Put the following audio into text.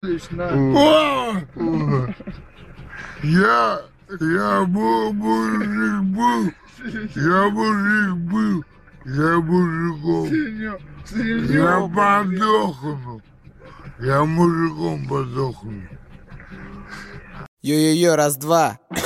Я мужик был, я мужиком. Я подохну. Я мужиком подохну. Йо-йо-йо, раз-два.